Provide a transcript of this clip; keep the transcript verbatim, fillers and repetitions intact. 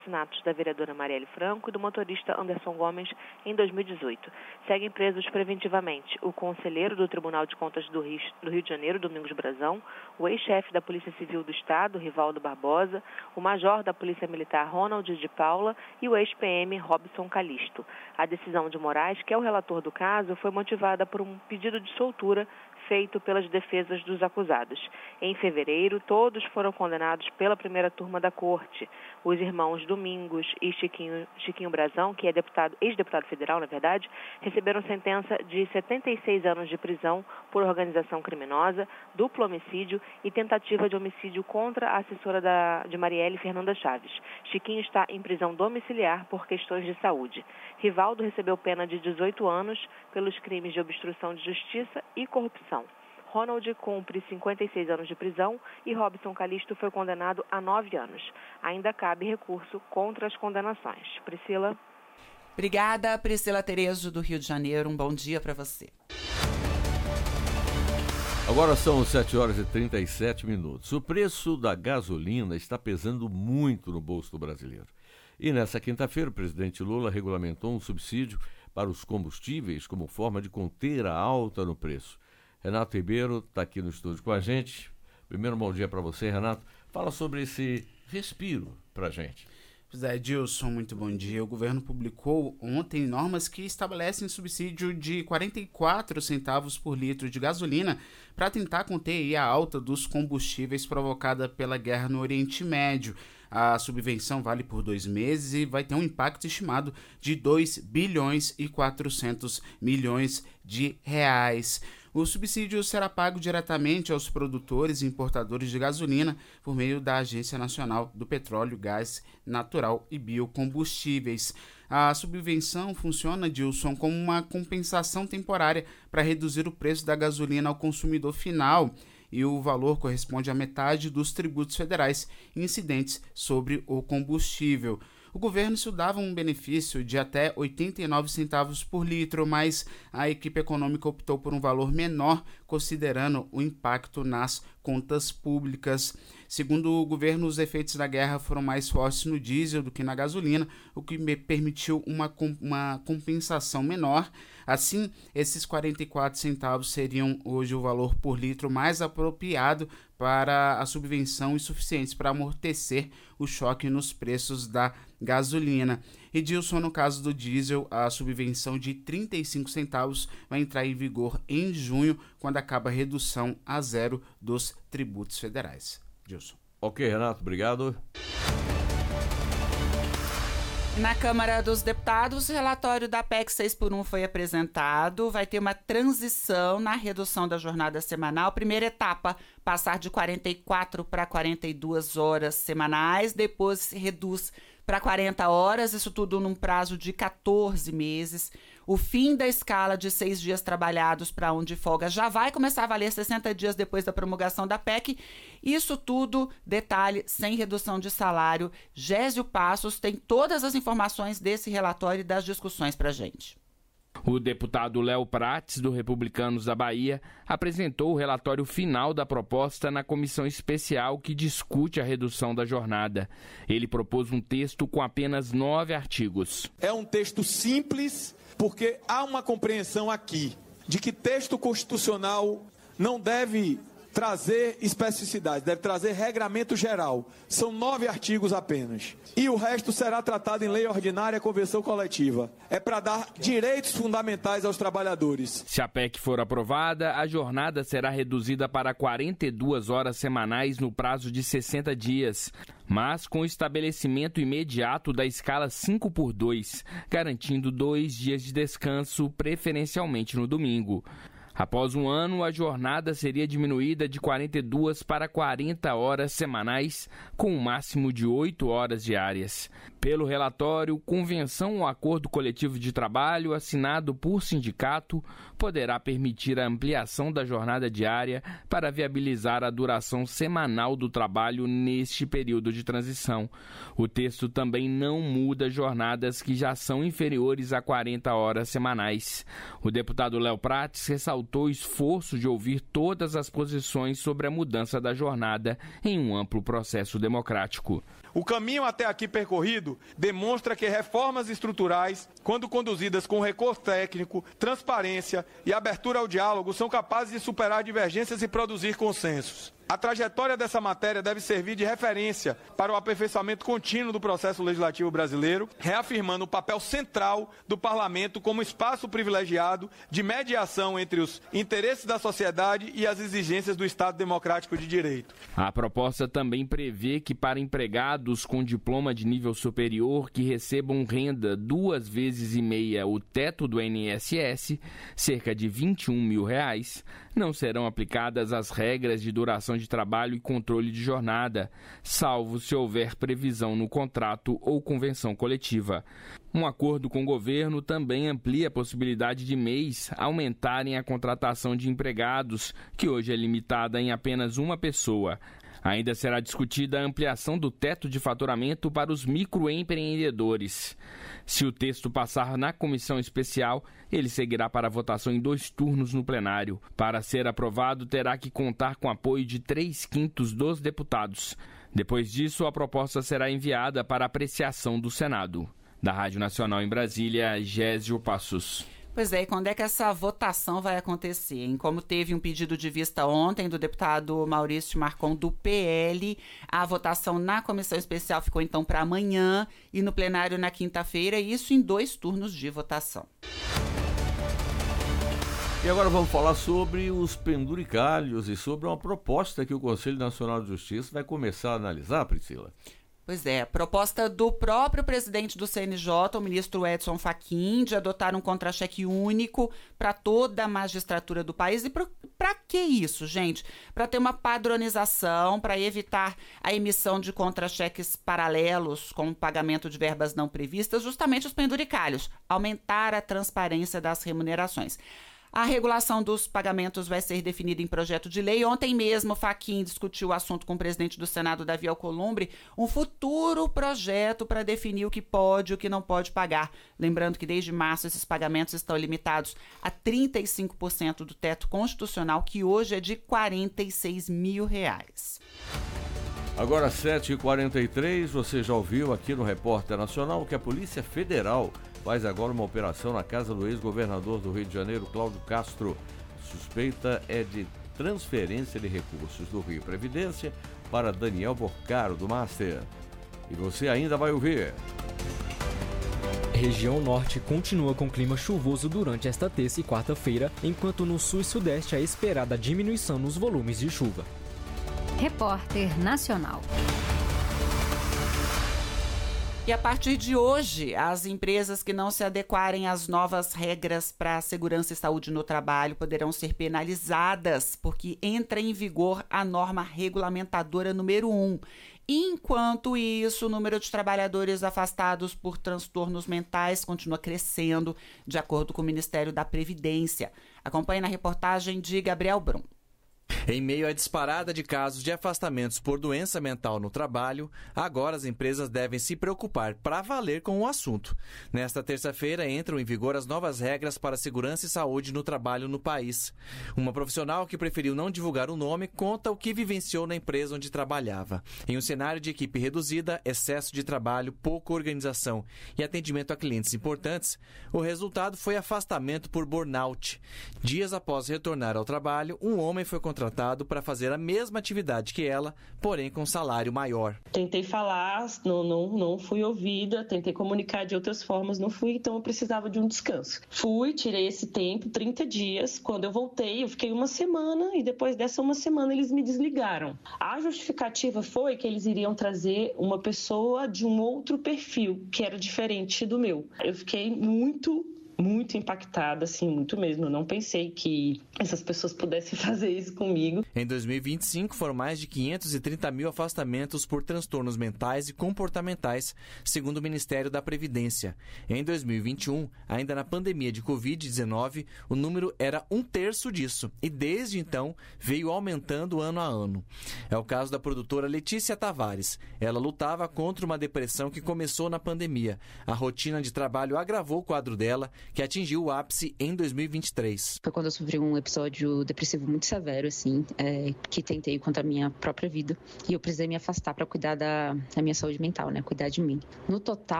assassinatos da vereadora Marielle Franco e do motorista Anderson Gomes em dois mil e dezoito. Seguem presos preventivamente o conselheiro do Tribunal de Contas do Rio, do Rio de Janeiro, Domingos Brazão, o ex-chefe da Polícia Civil do Estado, Rivaldo Barbosa, o major da Polícia Militar, Ronald de Paula, e o ex-P M, Robson Calisto. A decisão de Moraes, que é o relator do caso, foi motivada por um pedido de soltura feito pelas defesas dos acusados. Em fevereiro, todos foram condenados pela primeira turma da corte. Os irmãos Domingos e Chiquinho, Chiquinho Brazão, que é deputado, ex-deputado federal, na verdade, receberam sentença de setenta e seis anos de prisão por organização criminosa, duplo homicídio e tentativa de homicídio contra a assessora da, de Marielle, Fernanda Chaves. Chiquinho está em prisão domiciliar por questões de saúde. Rivaldo recebeu pena de dezoito anos pelos crimes de obstrução de justiça e corrupção. Ronald cumpre cinquenta e seis anos de prisão e Robson Calisto foi condenado a nove anos. Ainda cabe recurso contra as condenações. Priscila. Obrigada, Priscila Terezo, do Rio de Janeiro. Um bom dia para você. Agora são sete horas e trinta e sete minutos. O preço da gasolina está pesando muito no bolso do brasileiro. E nessa quinta-feira, o presidente Lula regulamentou um subsídio para os combustíveis como forma de conter a alta no preço. Renato Ribeiro está aqui no estúdio com a gente. Primeiro, bom dia para você, Renato. Fala sobre esse respiro para a gente. Pois é, Edilson, muito bom dia. O governo publicou ontem normas que estabelecem subsídio de quarenta e quatro centavos por litro de gasolina para tentar conter aí a alta dos combustíveis provocada pela guerra no Oriente Médio. A subvenção vale por dois meses e vai ter um impacto estimado de dois bilhões e quatrocentos milhões de reais. O subsídio será pago diretamente aos produtores e importadores de gasolina por meio da Agência Nacional do Petróleo, Gás Natural e Biocombustíveis. A subvenção funciona, Dilson, como uma compensação temporária para reduzir o preço da gasolina ao consumidor final, e o valor corresponde à metade dos tributos federais incidentes sobre o combustível. O governo estudava um benefício de até oitenta e nove centavos por litro, mas a equipe econômica optou por um valor menor, considerando o impacto nas contas públicas. Segundo o governo, os efeitos da guerra foram mais fortes no diesel do que na gasolina, o que permitiu uma, uma compensação menor. Assim, esses quarenta e quatro centavos seriam hoje o valor por litro mais apropriado para a subvenção e suficientes para amortecer o choque nos preços da gasolina. E Dilson, no caso do diesel, a subvenção de trinta e cinco centavos vai entrar em vigor em junho, quando acaba a redução a zero dos tributos federais. Dilson. Ok, Renato, obrigado. Na Câmara dos Deputados, o relatório da P E C seis por um foi apresentado. Vai ter uma transição na redução da jornada semanal. Primeira etapa, passar de quarenta e quatro para quarenta e duas horas semanais. Depois se reduz para quarenta horas, isso tudo num prazo de quatorze meses. O fim da escala de seis dias trabalhados para um de folga já vai começar a valer sessenta dias depois da promulgação da P E C. Isso tudo, detalhe, sem redução de salário. Gésio Passos tem todas as informações desse relatório e das discussões para a gente. O deputado Léo Prates, do Republicanos da Bahia, apresentou o relatório final da proposta na comissão especial que discute a redução da jornada. Ele propôs um texto com apenas nove artigos. É um texto simples, porque há uma compreensão aqui de que texto constitucional não deve trazer especificidade, deve trazer regramento geral. São nove artigos apenas. E o resto será tratado em lei ordinária e convenção coletiva. É para dar direitos fundamentais aos trabalhadores. Se a P E C for aprovada, a jornada será reduzida para quarenta e duas horas semanais no prazo de sessenta dias, mas com o estabelecimento imediato da escala cinco por dois, garantindo dois dias de descanso, preferencialmente no domingo. Após um ano, a jornada seria diminuída de quarenta e duas para quarenta horas semanais, com um máximo de oito horas diárias. Pelo relatório, convenção ou acordo coletivo de trabalho assinado por sindicato poderá permitir a ampliação da jornada diária para viabilizar a duração semanal do trabalho neste período de transição. O texto também não muda jornadas que já são inferiores a quarenta horas semanais. O deputado Léo Prates ressaltou o esforço de ouvir todas as posições sobre a mudança da jornada em um amplo processo democrático. O caminho até aqui percorrido demonstra que reformas estruturais, quando conduzidas com recurso técnico, transparência e abertura ao diálogo, são capazes de superar divergências e produzir consensos. A trajetória dessa matéria deve servir de referência para o aperfeiçoamento contínuo do processo legislativo brasileiro, reafirmando o papel central do Parlamento como espaço privilegiado de mediação entre os interesses da sociedade e as exigências do Estado Democrático de Direito. A proposta também prevê que para empregados com diploma de nível superior que recebam renda duas vezes e meia o teto do I N S S, cerca de vinte e um mil reais, não serão aplicadas as regras de duração de trabalho e controle de jornada, salvo se houver previsão no contrato ou convenção coletiva. Um acordo com o governo também amplia a possibilidade de M E Is aumentarem a contratação de empregados, que hoje é limitada em apenas uma pessoa. Ainda será discutida a ampliação do teto de faturamento para os microempreendedores. Se o texto passar na comissão especial, ele seguirá para votação em dois turnos no plenário. Para ser aprovado, terá que contar com apoio de três quintos dos deputados. Depois disso, a proposta será enviada para apreciação do Senado. Da Rádio Nacional em Brasília, Gésio Passos. Pois é, e quando é que essa votação vai acontecer, hein? Como teve um pedido de vista ontem do deputado Maurício Marcon, do P L, a votação na comissão especial ficou então para amanhã e no plenário na quinta-feira, isso em dois turnos de votação. E agora vamos falar sobre os penduricalhos e sobre uma proposta que o Conselho Nacional de Justiça vai começar a analisar, Priscila. Pois é, proposta do próprio presidente do C N J, o ministro Edson Fachin, de adotar um contra-cheque único para toda a magistratura do país. E para que isso, gente? Para ter uma padronização, para evitar a emissão de contra-cheques paralelos com pagamento de verbas não previstas, justamente os penduricalhos, aumentar a transparência das remunerações. A regulação dos pagamentos vai ser definida em projeto de lei. Ontem mesmo, Fachin discutiu o assunto com o presidente do Senado, Davi Alcolumbre, um futuro projeto para definir o que pode e o que não pode pagar. Lembrando que desde março esses pagamentos estão limitados a trinta e cinco por cento do teto constitucional, que hoje é de quarenta e seis mil reais. Agora, sete e quarenta e três, você já ouviu aqui no Repórter Nacional que a Polícia Federal faz agora uma operação na casa do ex-governador do Rio de Janeiro, Cláudio Castro. A suspeita é de transferência de recursos do Rio Previdência para Daniel Borcaro, do Master. E você ainda vai ouvir. Região Norte continua com clima chuvoso durante esta terça e quarta-feira, enquanto no Sul e Sudeste é esperada diminuição nos volumes de chuva. Repórter Nacional. E a partir de hoje, as empresas que não se adequarem às novas regras para a segurança e saúde no trabalho poderão ser penalizadas, porque entra em vigor a norma regulamentadora número um. Enquanto isso, o número de trabalhadores afastados por transtornos mentais continua crescendo, de acordo com o Ministério da Previdência. Acompanhe na reportagem de Gabriel Brum. Em meio à disparada de casos de afastamentos por doença mental no trabalho, agora as empresas devem se preocupar para valer com o assunto. Nesta terça-feira entram em vigor as novas regras para segurança e saúde no trabalho no país. Uma profissional que preferiu não divulgar o nome conta o que vivenciou na empresa onde trabalhava. Em um cenário de equipe reduzida, excesso de trabalho, pouca organização e atendimento a clientes importantes, o resultado foi afastamento por burnout. Dias após retornar ao trabalho, um homem foi contratado contratado para fazer a mesma atividade que ela, porém com salário maior. Tentei falar, não, não, não fui ouvida, tentei comunicar de outras formas, não fui, então eu precisava de um descanso. Fui, tirei esse tempo, trinta dias, quando eu voltei, eu fiquei uma semana e depois dessa uma semana eles me desligaram. A justificativa foi que eles iriam trazer uma pessoa de um outro perfil, que era diferente do meu. Eu fiquei muito muito impactada, assim, muito mesmo. Eu não pensei que essas pessoas pudessem fazer isso comigo. Em dois mil e vinte e cinco, foram mais de quinhentos e trinta mil afastamentos por transtornos mentais e comportamentais, segundo o Ministério da Previdência. Em dois mil e vinte e um, ainda na pandemia de covid dezenove, o número era um terço disso e, desde então, veio aumentando ano a ano. É o caso da produtora Letícia Tavares. Ela lutava contra uma depressão que começou na pandemia. A rotina de trabalho agravou o quadro dela, que atingiu o ápice em dois mil e vinte e três. Foi quando eu sofri um episódio depressivo muito severo, assim, é, que tentei contra a minha própria vida. E eu precisei me afastar para cuidar da, da minha saúde mental, né? Cuidar de mim. No total,